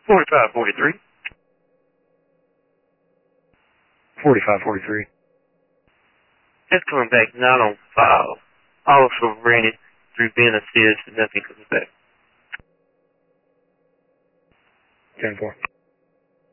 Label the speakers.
Speaker 1: 4543.
Speaker 2: 4543.
Speaker 1: That's coming back not on file. Also ran it through Ben Assist and nothing comes back.
Speaker 2: 10-4.